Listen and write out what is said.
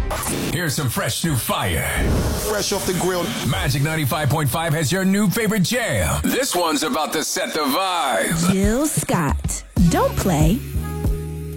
Here's some fresh new fire. Fresh off the grill. Magic 95.5 has your new favorite jam. This one's about to set the vibe. Jill Scott. Don't play,